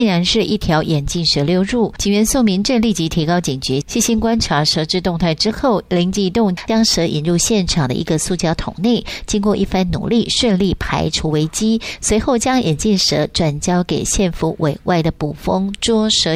竟然是一条眼镜蛇溜入，警员宋明正立即提高警觉，细心观察蛇只动态之后，灵机一动，将蛇引入现场的一个塑胶桶内，经过一番努力，顺利排除危机。随后将眼镜蛇转交给县府委外的捕风捉蛇